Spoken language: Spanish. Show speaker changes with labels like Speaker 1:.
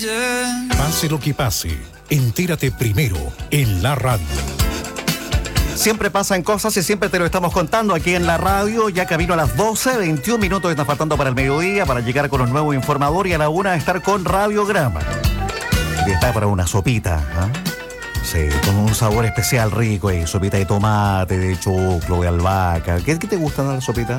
Speaker 1: Pase lo que pase, entérate primero en la radio.
Speaker 2: Siempre pasan cosas y siempre te lo estamos contando aquí en la radio. Ya camino a las 12, 21 minutos están faltando para el mediodía, para llegar con los nuevos informadores y a la 1 estar con Radiograma. Y está para una sopita, ¿eh? Sí, con un sabor especial rico, sopita de tomate, de choclo, de albahaca. ¿Qué te gusta de la sopita?